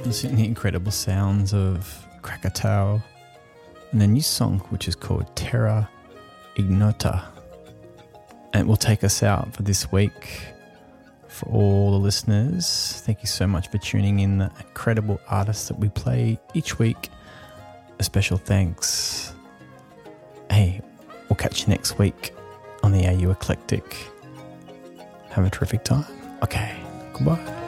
listening to the incredible sounds of Krakatau and a new song which is called Terra Ignota. And it will take us out for this week. For all the listeners, thank you so much for tuning in, the incredible artists that we play each week. A special thanks. Hey, we'll catch you next week on the AU Eclectic. Have a terrific time. Okay, goodbye.